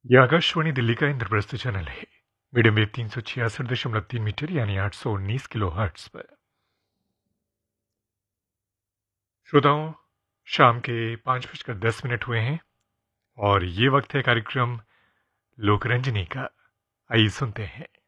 ये आकाशवाणी दिल्ली का इंद्रप्रस्थ चैनल है। मीडियम वेव 366.3 मीटर यानी 819 किलो हर्ट्स पर। श्रोताओं, शाम के 5:10 हुए हैं और ये वक्त है कार्यक्रम लोकरंजनी का। आइए सुनते हैं।